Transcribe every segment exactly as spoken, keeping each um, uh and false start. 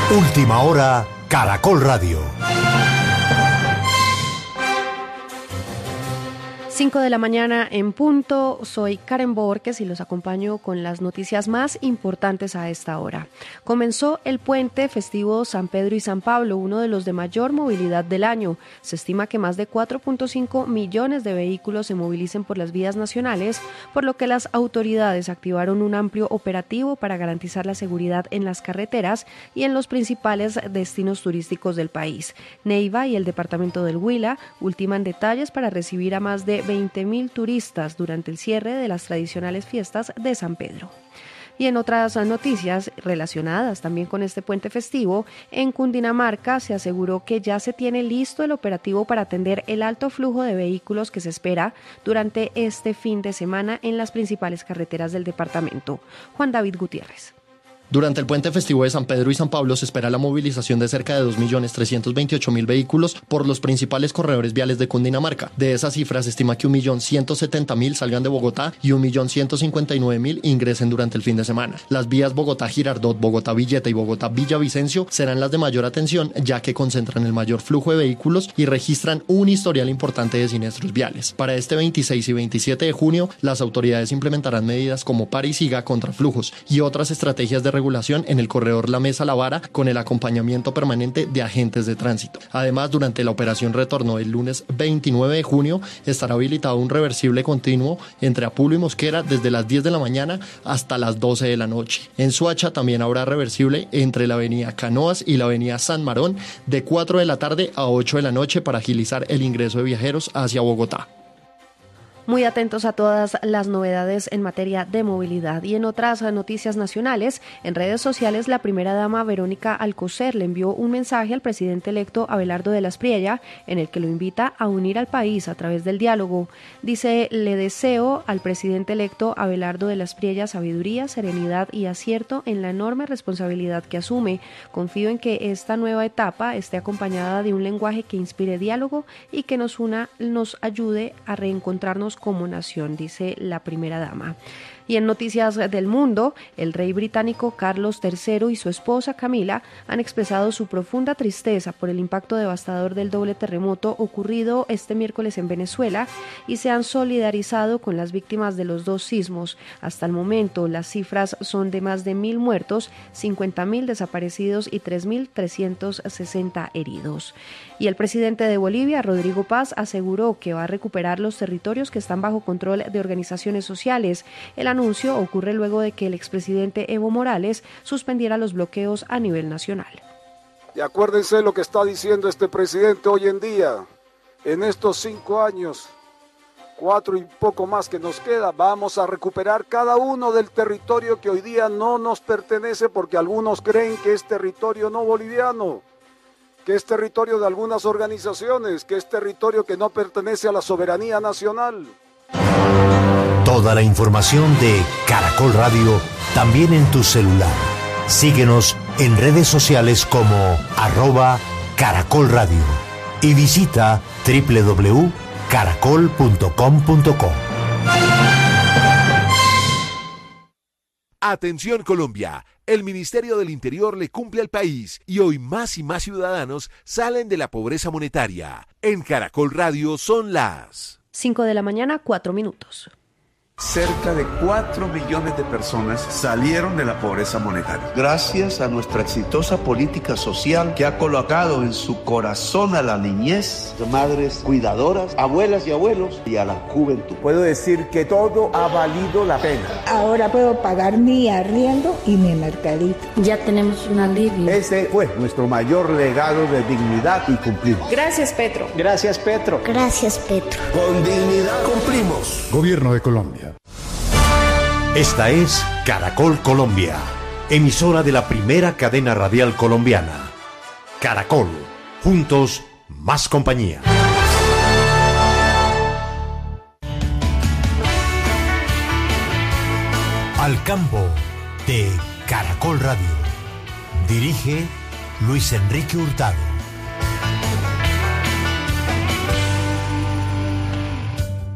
Última hora, Caracol Radio. cinco de la mañana en punto, soy Karen Borges y los acompaño con las noticias más importantes a esta hora. Comenzó el puente festivo San Pedro y San Pablo, uno de los de mayor movilidad del año. Se estima que más de cuatro punto cinco millones de vehículos se movilicen por las vías nacionales, por lo que las autoridades activaron un amplio operativo para garantizar la seguridad en las carreteras y en los principales destinos turísticos del país. Neiva y el departamento del Huila ultiman detalles para recibir a más de veinte mil turistas durante el cierre de las tradicionales fiestas de San Pedro. Y en otras noticias relacionadas también con este puente festivo, en Cundinamarca se aseguró que ya se tiene listo el operativo para atender el alto flujo de vehículos que se espera durante este fin de semana en las principales carreteras del departamento. Juan David Gutiérrez. Durante el puente festivo de San Pedro y San Pablo se espera la movilización de cerca de dos millones trescientos veintiocho mil vehículos por los principales corredores viales de Cundinamarca. De esas cifras se estima que un millón ciento setenta mil salgan de Bogotá y un millón ciento cincuenta y nueve mil ingresen durante el fin de semana. Las vías Bogotá-Girardot, Bogotá-Villeta y Bogotá-Villavicencio serán las de mayor atención, ya que concentran el mayor flujo de vehículos y registran un historial importante de siniestros viales. Para este veintiséis y veintisiete de junio, las autoridades implementarán medidas como para y siga contra flujos y otras estrategias de regulación en el corredor La Mesa-La Vara con el acompañamiento permanente de agentes de tránsito. Además, durante la operación retorno del lunes veintinueve de junio estará habilitado un reversible continuo entre Apulo y Mosquera desde las diez de la mañana hasta las doce de la noche. En Soacha también habrá reversible entre la avenida Canoas y la avenida San Marón de cuatro de la tarde a ocho de la noche para agilizar el ingreso de viajeros hacia Bogotá. Muy atentos a todas las novedades en materia de movilidad. Y en otras noticias nacionales, en redes sociales, la primera dama Verónica Alcocer le envió un mensaje al presidente electo Abelardo de la Espriella, en el que lo invita a unir al país a través del diálogo. Dice: le deseo al presidente electo Abelardo de la Espriella sabiduría, serenidad y acierto en la enorme responsabilidad que asume. Confío en que esta nueva etapa esté acompañada de un lenguaje que inspire diálogo y que nos una, nos ayude a reencontrarnos como nación, dice la primera dama. Y en noticias del mundo, el rey británico Carlos tercero y su esposa Camila han expresado su profunda tristeza por el impacto devastador del doble terremoto ocurrido este miércoles en Venezuela y se han solidarizado con las víctimas de los dos sismos. Hasta el momento, las cifras son de más de mil muertos, cincuenta mil desaparecidos y tres mil trescientos sesenta heridos. Y el presidente de Bolivia, Rodrigo Paz, aseguró que va a recuperar los territorios que están bajo control de organizaciones sociales. El anuncio ocurre luego de que el expresidente Evo Morales suspendiera los bloqueos a nivel nacional. Y acuérdense lo que está diciendo este presidente hoy en día. En estos cinco años, cuatro y poco más que nos queda, vamos a recuperar cada uno del territorio que hoy día no nos pertenece, porque algunos creen que es territorio no boliviano, que es territorio de algunas organizaciones, que es territorio que no pertenece a la soberanía nacional. Toda la información de Caracol Radio también en tu celular. Síguenos en redes sociales como arroba Caracol Radio y visita doble u doble u doble u punto caracol punto com punto co. Atención Colombia, el Ministerio del Interior le cumple al país y hoy más y más ciudadanos salen de la pobreza monetaria. En Caracol Radio son las cinco de la mañana, cuatro minutos. Cerca de cuatro millones de personas salieron de la pobreza monetaria. Gracias a nuestra exitosa política social que ha colocado en su corazón a la niñez, madres cuidadoras, abuelas y abuelos y a la juventud. Puedo decir que todo ha valido la pena. Ahora puedo pagar mi arriendo y mi mercadito. Ya tenemos un alivio. Ese fue nuestro mayor legado de dignidad y cumplimos. Gracias, Petro. Gracias, Petro. Gracias, Petro. Con dignidad cumplimos. Gobierno de Colombia. Esta es Caracol Colombia, emisora de la primera cadena radial colombiana. Caracol, juntos, más compañía. Al campo de Caracol Radio. Dirige Luis Enrique Hurtado.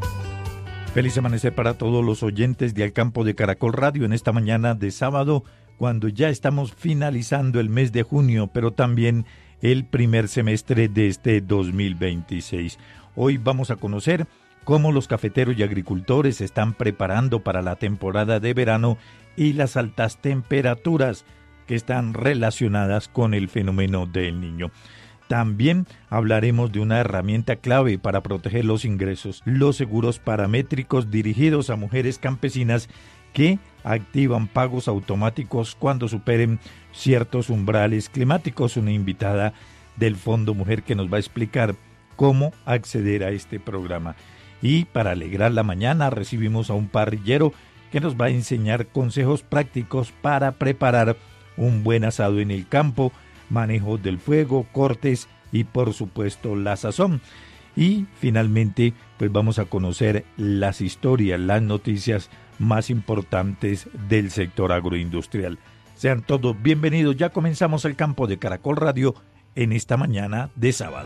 Feliz amanecer para todos los oyentes de Al Campo de Caracol Radio en esta mañana de sábado cuando ya estamos finalizando el mes de junio, pero también el primer semestre de este dos mil veintiséis. Hoy vamos a conocer cómo los cafeteros y agricultores se están preparando para la temporada de verano y las altas temperaturas que están relacionadas con el fenómeno del Niño. También hablaremos de una herramienta clave para proteger los ingresos, los seguros paramétricos dirigidos a mujeres campesinas que activan pagos automáticos cuando superen ciertos umbrales climáticos. Una invitada del Fondo Mujer que nos va a explicar cómo acceder a este programa. Y para alegrar la mañana recibimos a un parrillero que nos va a enseñar consejos prácticos para preparar un buen asado en el campo, manejo del fuego, cortes y por supuesto la sazón. Y finalmente pues vamos a conocer las historias, las noticias más importantes del sector agroindustrial. Sean todos bienvenidos, ya comenzamos el Campo de Caracol Radio en esta mañana de sábado.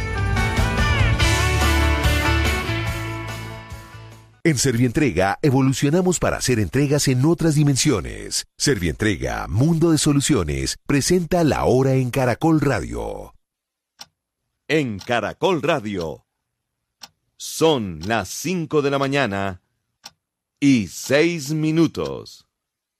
En Servientrega evolucionamos para hacer entregas en otras dimensiones. Servientrega, Mundo de Soluciones, presenta La Hora en Caracol Radio. En Caracol Radio, son las cinco de la mañana y seis minutos.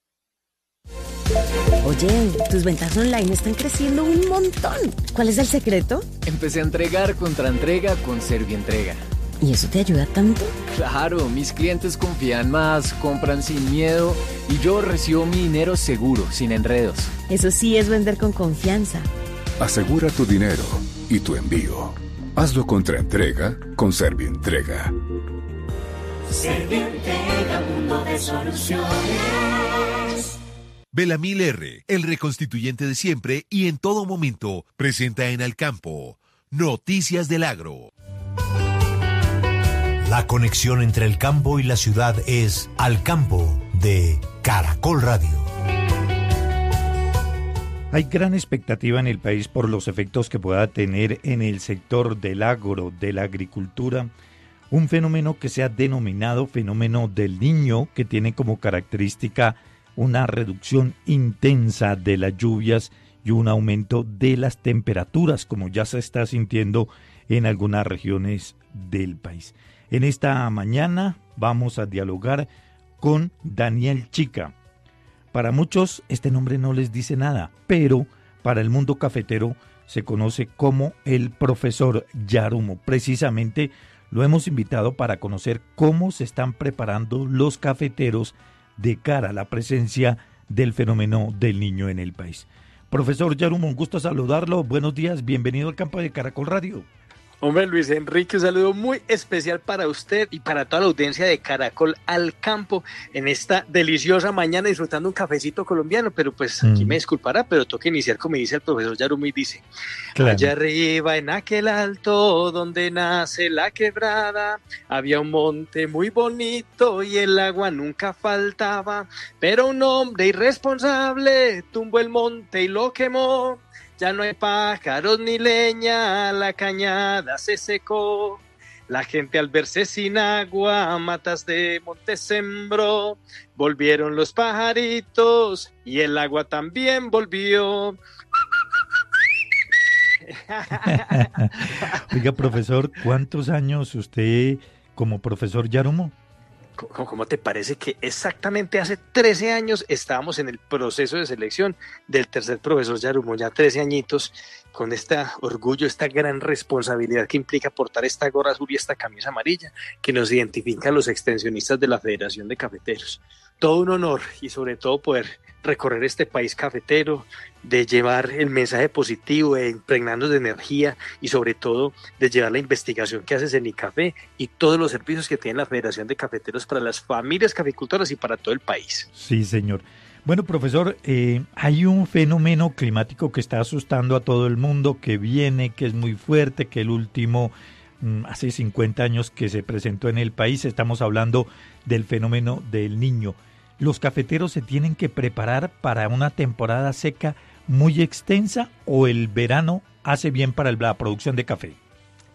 Oye, tus ventas online están creciendo un montón. ¿Cuál es el secreto? Empecé a entregar contra entrega con Servientrega. ¿Y eso te ayuda tanto? Claro, mis clientes confían más, compran sin miedo y yo recibo mi dinero seguro, sin enredos. Eso sí es vender con confianza. Asegura tu dinero y tu envío. Hazlo contra entrega con Servientrega. Servientrega, mundo de soluciones. Belamil R., el reconstituyente de siempre y en todo momento, presenta en Al Campo Noticias del Agro. La conexión entre el campo y la ciudad es Al Campo de Caracol Radio. Hay gran expectativa en el país por los efectos que pueda tener en el sector del agro, de la agricultura, un fenómeno que se ha denominado fenómeno del Niño, que tiene como característica una reducción intensa de las lluvias y un aumento de las temperaturas, como ya se está sintiendo en algunas regiones del país. En esta mañana vamos a dialogar con Daniel Chica. Para muchos este nombre no les dice nada, pero para el mundo cafetero se conoce como el profesor Yarumo. Precisamente lo hemos invitado para conocer cómo se están preparando los cafeteros de cara a la presencia del fenómeno del Niño en el país. Profesor Yarumo, un gusto saludarlo. Buenos días, bienvenido al Campo de Caracol Radio. Hombre, Luis Enrique, un saludo muy especial para usted y para toda la audiencia de Caracol al Campo en esta deliciosa mañana disfrutando un cafecito colombiano, pero pues aquí mm. me disculpará, pero toca iniciar como dice el profesor Yarumo y dice, claro. Allá arriba en aquel alto donde nace la quebrada, había un monte muy bonito y el agua nunca faltaba, pero un hombre irresponsable tumbó el monte y lo quemó. Ya no hay pájaros ni leña, la cañada se secó. La gente al verse sin agua, matas de monte sembró. Volvieron los pajaritos y el agua también volvió. Oiga, profesor, ¿cuántos años usted como profesor Yarumo? ¿Cómo te parece que exactamente hace trece años estábamos en el proceso de selección del tercer profesor Yarumo? Ya trece añitos con este orgullo, esta gran responsabilidad que implica portar esta gorra azul y esta camisa amarilla que nos identifica a los extensionistas de la Federación de Cafeteros. Todo un honor y sobre todo poder recorrer este país cafetero, de llevar el mensaje positivo, de impregnarnos de energía y sobre todo de llevar la investigación que hace Cenicafé y todos los servicios que tiene la Federación de Cafeteros para las familias caficultoras y para todo el país. Sí, señor. Bueno, profesor, eh, hay un fenómeno climático que está asustando a todo el mundo, que viene, que es muy fuerte, que el último, mm, hace cincuenta años que se presentó en el país. Estamos hablando del fenómeno del Niño. ¿Los cafeteros se tienen que preparar para una temporada seca muy extensa o el verano hace bien para la producción de café?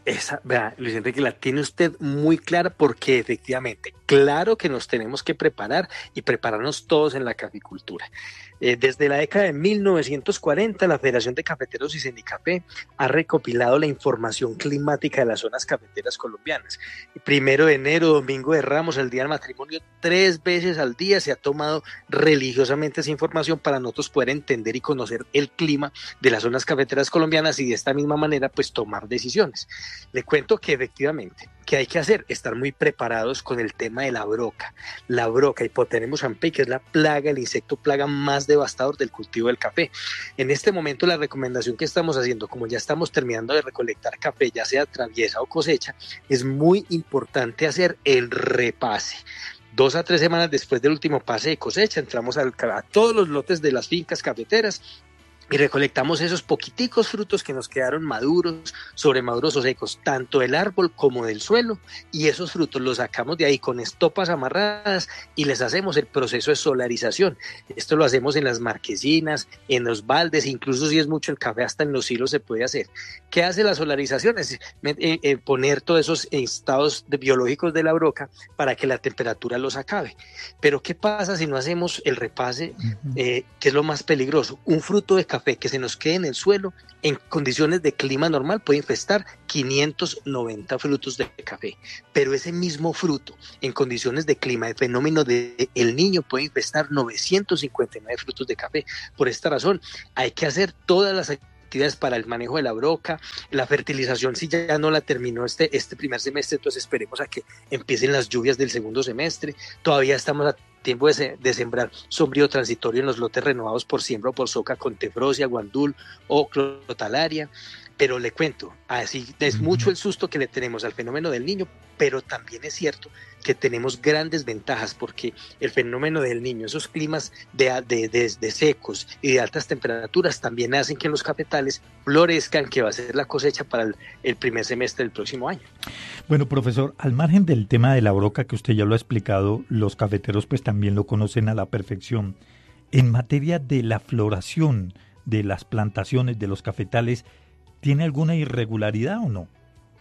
Esa, vea, Luis Enrique, la tiene usted muy clara porque efectivamente, claro que nos tenemos que preparar y prepararnos todos en la caficultura. Eh, desde la década de mil novecientos cuarenta, la Federación de Cafeteros y Sendicafé ha recopilado la información climática de las zonas cafeteras colombianas. Primero de enero, domingo de Ramos, el día del matrimonio, tres veces al día se ha tomado religiosamente esa información para nosotros poder entender y conocer el clima de las zonas cafeteras colombianas y de esta misma manera pues tomar decisiones. Le cuento que efectivamente, ¿qué hay que hacer? Estar muy preparados con el tema de la broca. La broca, Hipoteremus hampei, que es la plaga, el insecto plaga más devastador del cultivo del café. En este momento la recomendación que estamos haciendo, como ya estamos terminando de recolectar café, ya sea traviesa o cosecha, es muy importante hacer el repase. Dos a tres semanas después del último pase de cosecha, entramos al, a todos los lotes de las fincas cafeteras y recolectamos esos poquiticos frutos que nos quedaron maduros, sobremaduros o secos, tanto del árbol como del suelo, y esos frutos los sacamos de ahí con estopas amarradas y les hacemos el proceso de solarización. Esto lo hacemos en las marquesinas, en los baldes, incluso si es mucho el café, hasta en los silos se puede hacer. ¿Qué hace la solarización? Es eh, eh, poner todos esos estados de biológicos de la broca para que la temperatura los acabe. Pero ¿qué pasa si no hacemos el repase? Eh, ¿Qué es lo más peligroso? Un fruto de café que se nos quede en el suelo en condiciones de clima normal puede infestar quinientos noventa frutos de café, pero ese mismo fruto en condiciones de clima, de fenómeno de El Niño, puede infestar novecientos cincuenta y nueve frutos de café. Por esta razón hay que hacer todas las actividades para el manejo de la broca, la fertilización si ya no la terminó este, este primer semestre, entonces esperemos a que empiecen las lluvias del segundo semestre. Todavía estamos a tiempo de, se, de sembrar sombrío transitorio en los lotes renovados por siembra o por soca con tefrosia, guandul o clorotalaria, pero le cuento, así es mucho el susto que le tenemos al fenómeno del Niño, pero también es cierto que tenemos grandes ventajas porque el fenómeno del Niño, esos climas de, de, de, de secos y de altas temperaturas también hacen que los cafetales florezcan, que va a ser la cosecha para el, el primer semestre del próximo año. Bueno, profesor, al margen del tema de la broca que usted ya lo ha explicado, los cafeteros pues también lo conocen a la perfección. En materia de la floración de las plantaciones de los cafetales, ¿tiene alguna irregularidad o no?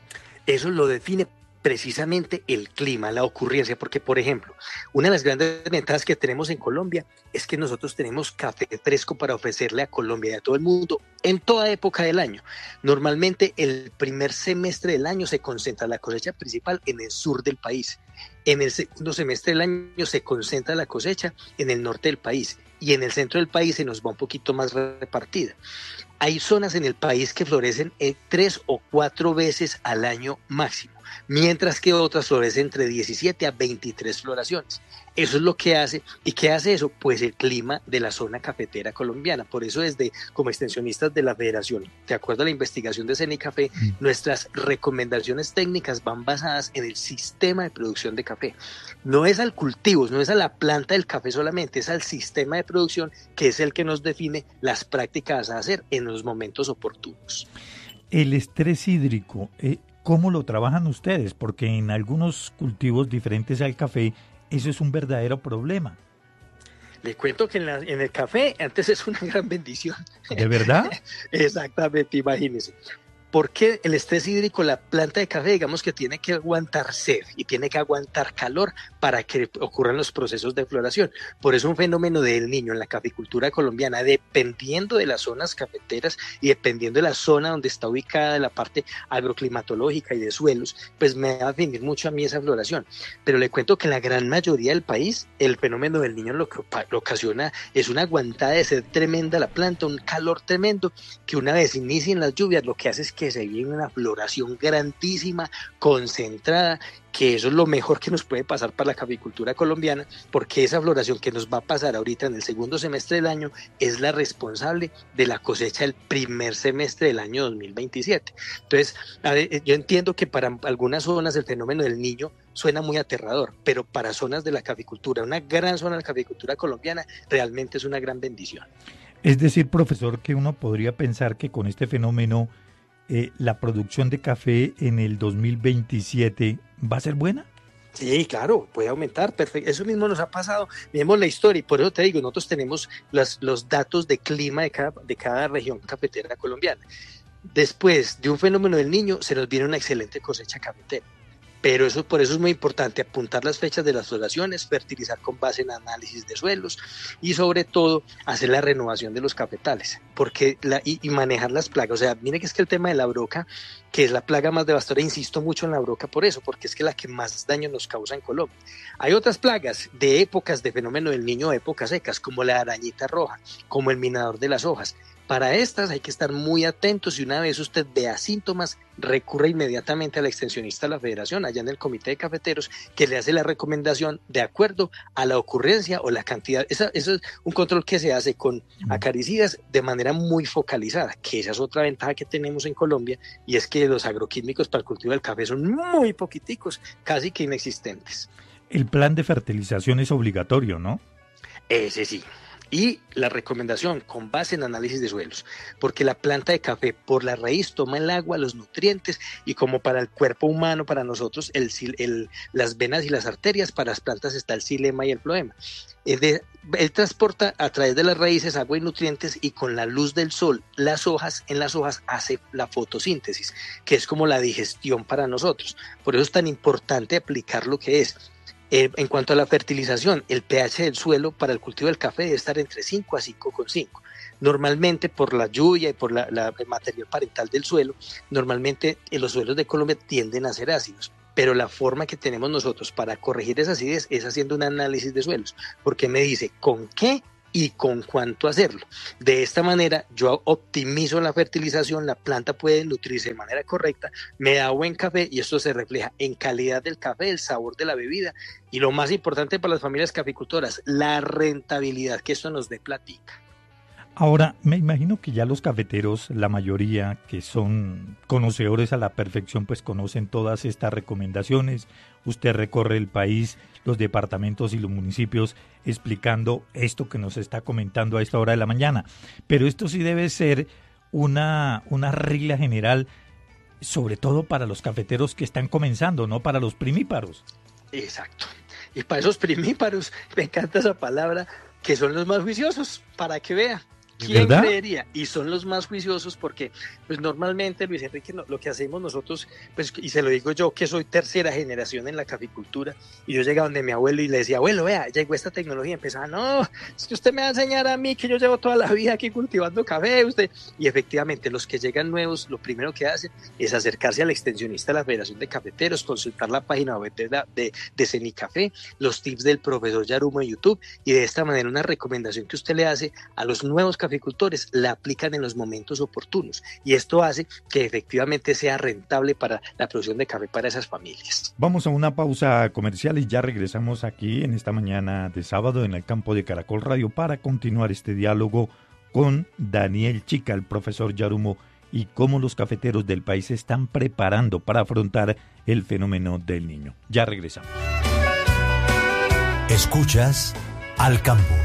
Eso lo define precisamente el clima, la ocurrencia, porque por ejemplo, una de las grandes ventajas que tenemos en Colombia es que nosotros tenemos café fresco para ofrecerle a Colombia y a todo el mundo en toda época del año. Normalmente el primer semestre del año se concentra la cosecha principal en el sur del país, en el segundo semestre del año se concentra la cosecha en el norte del país y en el centro del país se nos va un poquito más repartida. Hay zonas en el país que florecen eh, tres o cuatro veces al año máximo, mientras que otras florecen entre diecisiete a veintitrés floraciones. Eso es lo que hace. ¿Y qué hace eso? Pues el clima de la zona cafetera colombiana. Por eso desde como extensionistas de la federación, de acuerdo a la investigación de Sendicafé, mm. nuestras recomendaciones técnicas van basadas en el sistema de producción de café. No es al cultivo, no es a la planta del café solamente, es al sistema de producción que es el que nos define las prácticas a hacer en los momentos oportunos. El estrés hídrico, eh, ¿cómo lo trabajan ustedes? Porque en algunos cultivos diferentes al café, eso es un verdadero problema. Le cuento que en, la, en el café antes es una gran bendición. ¿De verdad? Exactamente, imagínese. Porque el estrés hídrico, la planta de café, digamos que tiene que aguantar sed y tiene que aguantar calor para que ocurran los procesos de floración. Por eso un fenómeno del Niño en la caficultura colombiana, dependiendo de las zonas cafeteras y dependiendo de la zona donde está ubicada la parte agroclimatológica y de suelos, pues me va a definir mucho a mí esa floración. Pero le cuento que en la gran mayoría del país, el fenómeno del Niño lo que lo ocasiona es una aguantada de sed tremenda a la planta, un calor tremendo, que una vez inicien las lluvias, lo que hace es que que se viene una floración grandísima, concentrada, que eso es lo mejor que nos puede pasar para la caficultura colombiana, porque esa floración que nos va a pasar ahorita en el segundo semestre del año es la responsable de la cosecha del primer semestre del año dos mil veintisiete. Entonces, a ver, yo entiendo que para algunas zonas el fenómeno del Niño suena muy aterrador, pero para zonas de la caficultura, una gran zona de la caficultura colombiana, realmente es una gran bendición. Es decir, profesor, que uno podría pensar que con este fenómeno Eh, ¿la producción de café en el dos mil veintisiete va a ser buena? Sí, claro, puede aumentar, perfecto. Eso mismo nos ha pasado, vemos la historia y por eso te digo, nosotros tenemos las, los datos de clima de cada, de cada región cafetera colombiana. después de un fenómeno del Niño se nos viene una excelente cosecha cafetera. Pero eso, por eso es muy importante apuntar las fechas de las floraciones, fertilizar con base en análisis de suelos y sobre todo hacer la renovación de los cafetales porque la, y, y manejar las plagas. O sea, mire que es que el tema de la broca, que es la plaga más devastadora, insisto mucho en la broca por eso, porque es que la que más daño nos causa en Colombia. Hay otras plagas de épocas de fenómeno del Niño, épocas secas, como la arañita roja, como el minador de las hojas. Para estas hay que estar muy atentos y una vez usted vea síntomas, recurre inmediatamente a la extensionista de la Federación, allá en el Comité de Cafeteros, que le hace la recomendación de acuerdo a la ocurrencia o la cantidad. Esa, eso es un control que se hace con acaricidas de manera muy focalizada, que esa es otra ventaja que tenemos en Colombia, y es que los agroquímicos para el cultivo del café son muy poquiticos, casi que inexistentes. El plan de fertilización es obligatorio, ¿no? Ese sí. Y la recomendación con base en análisis de suelos, porque la planta de café por la raíz toma el agua, los nutrientes, y como para el cuerpo humano, para nosotros, el, el, las venas y las arterias, para las plantas está el xilema y el floema. De, él transporta a través de las raíces agua y nutrientes, y con la luz del sol, las hojas, en las hojas hace la fotosíntesis, que es como la digestión para nosotros. Por eso es tan importante aplicar lo que es. Eh, en cuanto a la fertilización, el pH del suelo para el cultivo del café debe estar entre cinco a cinco coma cinco. Normalmente por la lluvia y por la, la, el material parental del suelo, normalmente eh, los suelos de Colombia tienden a ser ácidos. Pero la forma que tenemos nosotros para corregir esa acidez es haciendo un análisis de suelos, porque me dice con qué y con cuánto hacerlo. De esta manera yo optimizo la fertilización, la planta puede nutrirse de manera correcta, me da buen café y esto se refleja en calidad del café, el sabor de la bebida y lo más importante para las familias caficultoras, la rentabilidad, que esto nos dé platica. Ahora, me imagino que ya los cafeteros, la mayoría que son conocedores a la perfección, pues conocen todas estas recomendaciones. Usted recorre el país, los departamentos y los municipios explicando esto que nos está comentando a esta hora de la mañana. Pero esto sí debe ser una, una regla general, sobre todo para los cafeteros que están comenzando, no para los primíparos. Exacto. Y para esos primíparos, me encanta esa palabra, que son los más juiciosos, para que vea. ¿Quién ¿verdad? Creería? Y son los más juiciosos porque pues normalmente, Luis Enrique, no, lo que hacemos nosotros, pues y se lo digo yo que soy tercera generación en la caficultura, y yo llegaba donde mi abuelo y le decía, abuelo, vea, llegó esta tecnología, y empezaba, no, es que usted me va a enseñar a mí que yo llevo toda la vida aquí cultivando café, usted, y efectivamente los que llegan nuevos, lo primero que hacen es acercarse al extensionista de la Federación de Cafeteros, consultar la página web de, la, de, de Cenicafé, los tips del profesor Yarumo en YouTube, y de esta manera una recomendación que usted le hace a los nuevos cafeteros agricultores la aplican en los momentos oportunos y esto hace que efectivamente sea rentable para la producción de café para esas familias. Vamos a una pausa comercial y ya regresamos aquí en esta mañana de sábado en el campo de Caracol Radio para continuar este diálogo con Daniel Chica, el profesor Yarumo, y cómo los cafeteros del país se están preparando para afrontar el fenómeno del Niño. Ya regresamos. Escuchas Al Campo.